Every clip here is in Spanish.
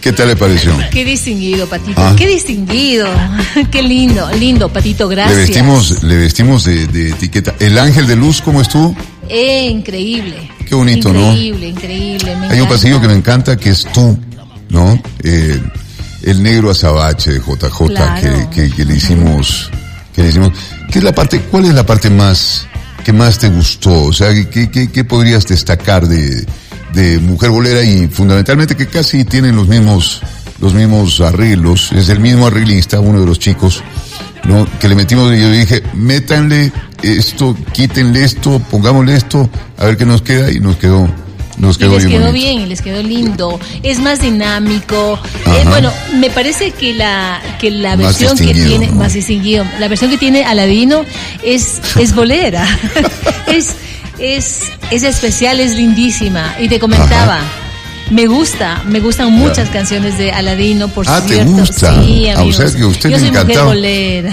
¿Qué tal le pareció? Qué distinguido, Patito. Qué distinguido. Qué lindo, lindo, Patito, gracias. Le vestimos de etiqueta. ¿El ángel de luz cómo estuvo? Increíble. Qué bonito, increíble, ¿no? Increíble. Hay un pasillo que me encanta que es tú, ¿no? El negro azabache de JJ, claro. que le hicimos. ¿Qué es la parte? ¿Cuál es la parte que más te gustó? O sea, ¿qué podrías destacar de Mujer Bolera? Y fundamentalmente que casi tienen los mismos arreglos, es el mismo arreglista, uno de los chicos, ¿no? Que le metimos, y yo dije, métanle esto, quítenle esto, pongámosle esto, a ver qué nos queda, y nos quedó bien y les quedó lindo, es más dinámico. Bueno, me parece que la versión que tiene, ¿no? Más distinguido, la versión que tiene Aladino es bolera. es especial, es lindísima. Y te comentaba, me gustan muchas canciones de Aladino, por cierto. ¿Te gusta? Sí, amigos. O sea que usted yo soy encantado. mujer bolera.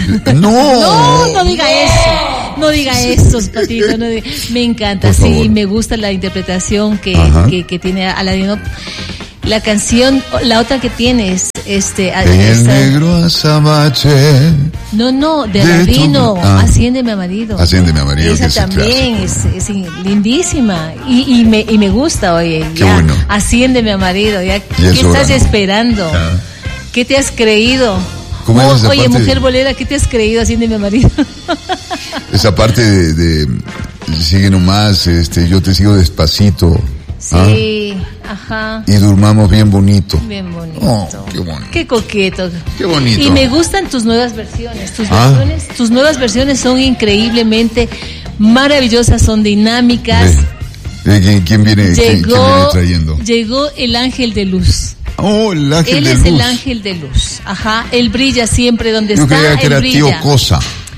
No diga eso. No diga eso, Patito. Me encanta, por favor. Me gusta la interpretación que tiene Aladino. La canción, la otra que tienes, el negro azabache. No, de Aladino, Asciéndeme a marido. Asciéndeme a marido. Esa también es lindísima y me gusta, oye. Qué bueno. Asciéndeme a marido, ya. ¿Qué estás esperando? ¿Qué te has creído? Oye, Mujer Bolera, ¿qué te has creído? Asciéndeme a marido. Esa parte de sigue nomás, yo te sigo despacito. Sí, ajá. Y durmamos bien bonito. Bien bonito. Oh, qué bonito. Qué coqueto. Qué bonito. Y me gustan tus nuevas versiones. Tus nuevas versiones son increíblemente maravillosas, son dinámicas. ¿Quién viene trayendo? Llegó el ángel de luz. Oh, el ángel de luz. Él es el ángel de luz. Ajá. Él brilla siempre donde está. Yo creía que era tío Cosa.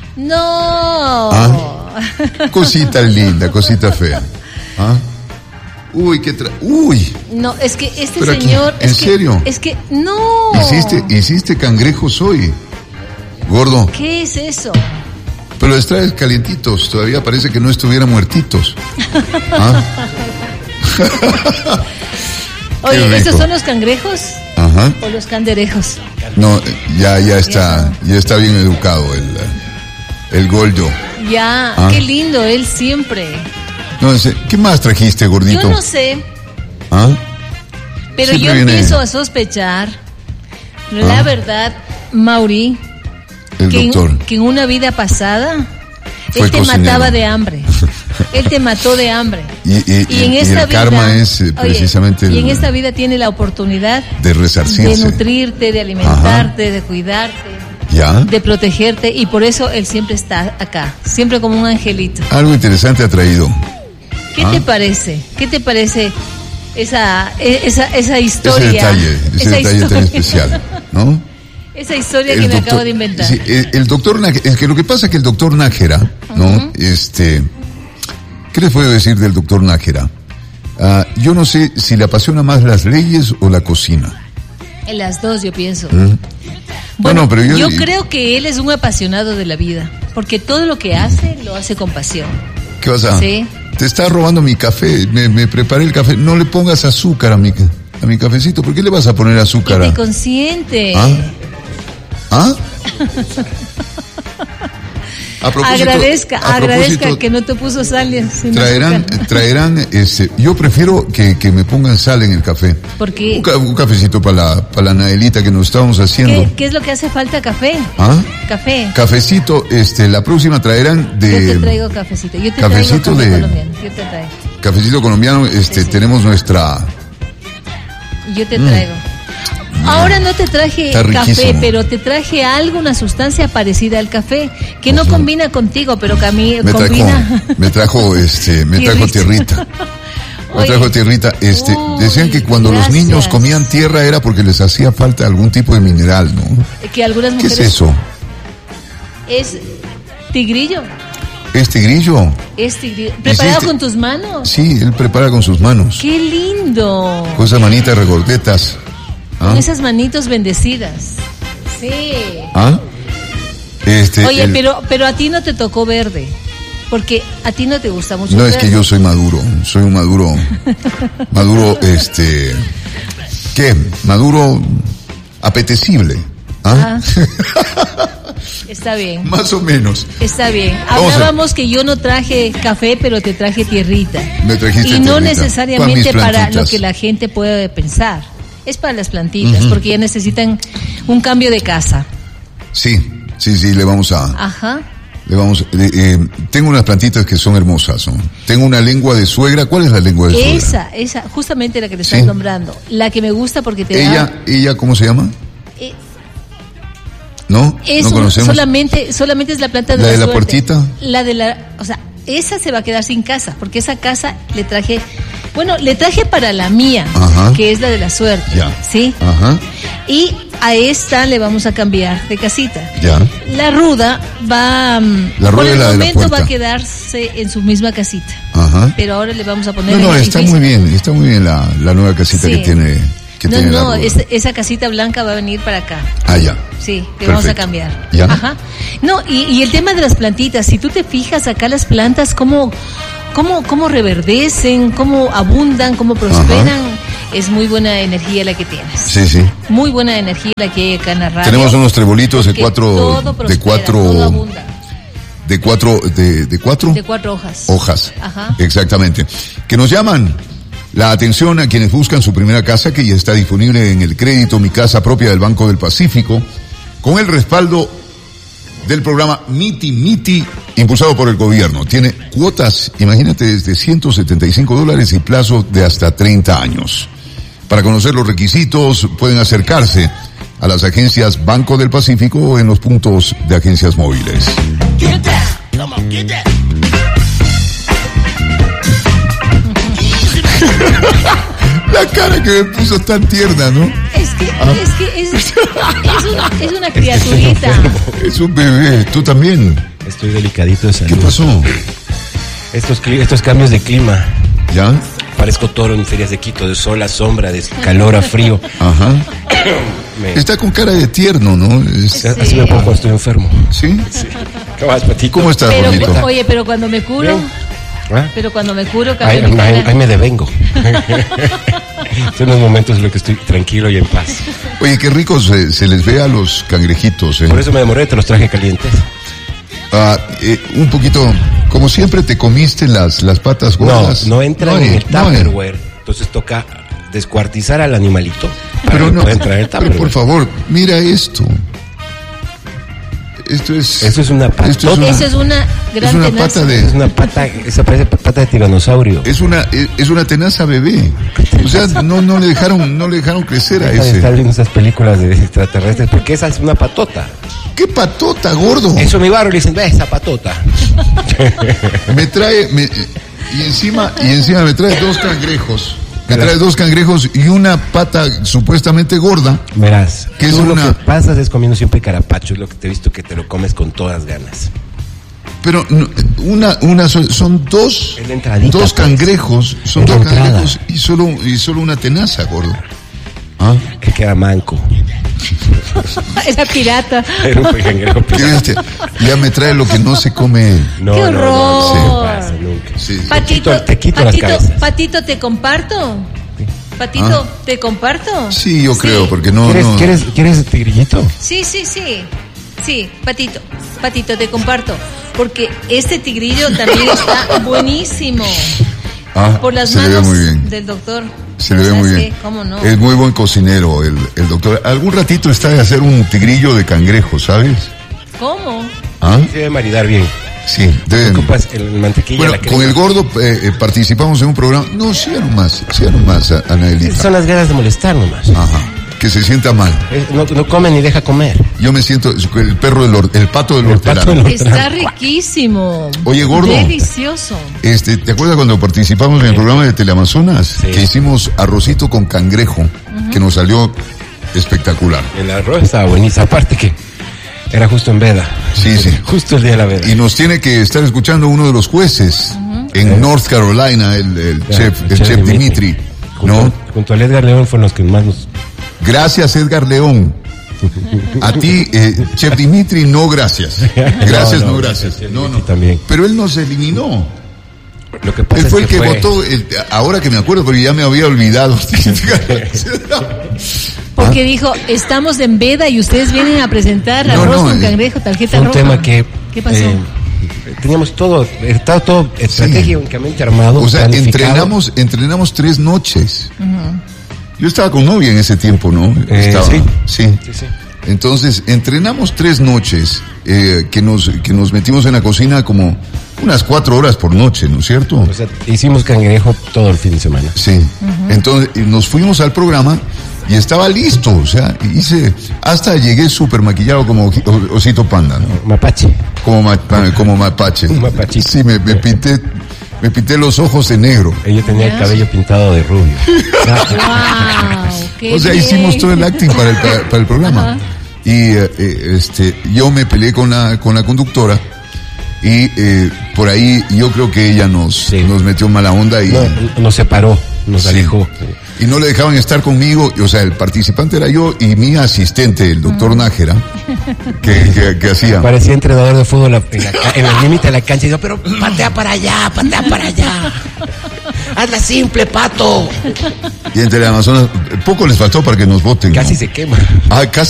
No. Cosita linda, cosita fea. Uy, uy. No, es que pero señor. Aquí, ¿en serio? Es que no. Hiciste cangrejos hoy, gordo. ¿Qué es eso? Pero los traes calientitos, todavía parece que no estuvieran muertitos. Oye, ¿estos son los cangrejos? Ajá. ¿O los canderejos? No, ya está bien educado el Goldo. Ya, qué lindo, él siempre. No, ¿qué más trajiste, gordito? Yo no sé. Pero siempre yo empiezo a sospechar, la verdad, Mauri, que en una vida pasada él te mataba de hambre. Él te mató de hambre. Y en esta vida, karma es precisamente y en esta vida tiene la oportunidad de resarcirse, de nutrirte, de alimentarte, de cuidarte. ¿Ya? De protegerte, y por eso él siempre está acá, siempre como un angelito. Algo interesante ha traído. ¿Qué te parece? ¿Qué te parece esa historia? Ese detalle tan especial, ¿no? Esa historia que me acabo de inventar. Sí, el doctor Nájera, es que lo que pasa es que el doctor Nájera, ¿no? ¿Qué les puedo decir del doctor Nájera? Yo no sé si le apasiona más las leyes o la cocina. En las dos, yo pienso. Bueno, pero yo creo que él es un apasionado de la vida, porque todo lo que hace, lo hace con pasión. ¿Qué vas a...? Sí. Te está robando mi café, me preparé el café. No le pongas azúcar a mi cafecito. ¿Por qué le vas a poner azúcar? Que te consiente. Agradezca que no te puso sal. Traerán, yo prefiero que me pongan sal en el café. ¿Por qué? Un cafecito para la Naelita que nos estábamos haciendo. ¿Qué es lo que hace falta? ¿Café? Café. Cafecito, la próxima traerán de... Yo te traigo cafecito. Yo te cafecito traigo de colombiano. Yo te traigo. Cafecito colombiano, sí. Tenemos nuestra... Yo te traigo. Ahora no te traje café, pero te traje algo, una sustancia parecida al café, que no combina contigo, pero que a mí combina. Me trajo tierrita. Me trajo tierrita. Decían que cuando los niños comían tierra era porque les hacía falta algún tipo de mineral, ¿no? Que algunas mujeres... ¿Qué es eso? Es tigrillo. ¿Es tigrillo? Es tigrillo. ¿Preparado con tus manos? Sí, él prepara con sus manos. ¡Qué lindo! Con esas manitas regordetas. Con esas manitos bendecidas. Sí. Oye, pero a ti no te tocó verde, porque a ti no te gusta mucho. No, verde. es que yo soy maduro, soy un maduro, ¿Qué? Maduro apetecible. ¿Ah? Está bien. Más o menos. Está bien. Hablábamos que yo no traje café, pero te traje tierrita. Me trajiste tierrita. Y no tierrita. necesariamente para lo que la gente puede pensar. Es para las plantitas, porque ya necesitan un cambio de casa. Sí, le vamos a... Ajá. Le vamos, tengo unas plantitas que son hermosas, ¿no? Tengo una lengua de suegra. ¿Cuál es la lengua de suegra? Esa, justamente la que te estás nombrando. La que me gusta porque te ¿Ella cómo se llama? ¿No? ¿No conocemos? Solamente es la planta de ¿La la de la suerte. puertita? O sea, esa se va a quedar sin casa, porque esa casa le traje para la mía, que es la de la suerte. Ya. ¿Sí? Ajá. Y a esta le vamos a cambiar de casita. Ya. La ruda va, por el momento va a quedarse en su misma casita. Ajá. Pero ahora le vamos a poner está muy bien la nueva casita que tiene. Esa casita blanca va a venir para acá. Ah, ya. Sí, le vamos a cambiar. ¿Ya? Ajá. No, y el tema de las plantitas, si tú te fijas acá las plantas, cómo reverdecen, cómo abundan, cómo prosperan, es muy buena energía la que tienes. Sí. Muy buena energía la que hay acá en la radio. Tenemos unos trebolitos de cuatro hojas. Hojas. Ajá. Exactamente. Que nos llaman la atención a quienes buscan su primera casa, que ya está disponible en el crédito Mi Casa Propia del Banco del Pacífico, con el respaldo del programa Miti Miti, impulsado por el gobierno. Tiene cuotas, imagínate, desde $175 y plazo de hasta 30 años. Para conocer los requisitos, pueden acercarse a las agencias Banco del Pacífico o en los puntos de agencias móviles. La cara que me puso tan tierna, ¿no? Es una criaturita. Es un bebé, tú también. Estoy delicadito de salud. ¿Qué pasó? Estos cambios de clima. ¿Ya? Parezco toro en ferias de Quito, de sol a sombra, de calor a frío. Ajá. Está con cara de tierno, ¿no? Así me pongo cuando estoy enfermo. ¿Sí? ¿Qué vas, Patito? ¿Cómo estás, bonito? Oye, pero cuando me curo... ¿Ah? Pero cuando me curo, ahí me devengo. Son los momentos en los que estoy tranquilo y en paz. Oye, qué rico se les ve a los cangrejitos, ¿eh? Por eso me demoré, te los traje calientes. Un poquito, como siempre te comiste las patas gordas. No entran en el Tupperware. Entonces toca descuartizar al animalito para que pueda entrar en el Tupperware. Pero por favor, mira esto. Eso es una pata. Eso es una gran tenaza. Es una pata, esa parece pata de tiranosaurio. Es una tenaza bebé. O sea, no le dejaron crecer a ese. Estar viendo esas películas de extraterrestres, porque esa es una patota. ¿Qué patota, gordo? Eso mi barrio le dicen, ve esa patota. Y encima me trae dos cangrejos. Me trae dos cangrejos y una pata supuestamente gorda. Verás, que tú lo que pasas es comiendo siempre carapacho, es lo que te he visto que te lo comes con todas ganas. Pero son dos cangrejos, y solo una tenaza, gordo. ¿Ah? Que queda manco. Era pirata. Era un cangrejo pirata. Ya me trae lo que no se come. ¡Qué horror! No pasa nunca. Sí. Patito, te quito las cabezas. Patito, ¿te comparto? Patito, ¿te comparto? Sí, yo creo, porque no... ¿Quieres el tigrillito? Sí, Patito, te comparto. Porque este tigrillo también está buenísimo. Por las manos del doctor. Se le ve muy bien. ¿Cómo no? Es muy buen cocinero el doctor. Algún ratito está de hacer un tigrillo de cangrejo, ¿sabes? ¿Cómo? Se debe maridar bien. Sí, deben. Ocupas el mantequilla. Bueno, con el gordo participamos en un programa. No, sigan nomás, Anaelita. Son las ganas de molestar nomás. Ajá. Que se sienta mal. No come ni deja comer. Yo me siento el pato del hortelano. Está riquísimo. Oye, gordo. Delicioso. ¿Te acuerdas cuando participamos en el programa de Teleamazonas? Sí. Que hicimos arrocito con cangrejo, que nos salió espectacular. El arroz estaba buenísimo. Aparte que era justo en veda. Sí. Justo el día de la veda. Y nos tiene que estar escuchando uno de los jueces en North Carolina, el chef Dimitri. Junto al Edgar León fueron los que más nos... Gracias, Edgar León. A ti, Chef Dimitri, no gracias. Gracias, no gracias. No. También. Pero él nos eliminó. Lo que pasa él fue el que votó, ahora que me acuerdo, porque ya me había olvidado. Porque dijo, estamos en veda y ustedes vienen a presentar arroz con cangrejo, tarjeta roja. Un tema que... ¿Qué pasó? Teníamos estaba todo estratégicamente armado. O sea, entrenamos 3 noches. Uh-huh. Yo estaba con novia en ese tiempo, ¿no? Sí. Entonces, entrenamos 3 noches, que nos metimos en la cocina como unas 4 horas por noche, ¿no es cierto? O sea, hicimos cangrejo todo el fin de semana. Sí. Uh-huh. Entonces, nos fuimos al programa y estaba listo, o sea, hasta llegué súper maquillado como osito panda, ¿no? Mapache. Como mapache. Un mapachito. Sí, me pinté los ojos de negro. Ella tenía el cabello pintado de rubio. Wow, o sea, hicimos todo el acting para el programa. Uh-huh. Y yo me peleé con la conductora y por ahí yo creo que ella nos metió mala onda y nos separó, nos alejó. Y no le dejaban estar conmigo, o sea, el participante era yo y mi asistente, el doctor Nájera, que hacía. Parecía entrenador de fútbol en el límite de la cancha y dijo, pero patea para allá. Hazla simple, pato. Y entre el Amazonas, poco les faltó para que nos voten. Casi ¿no? se quema. Casi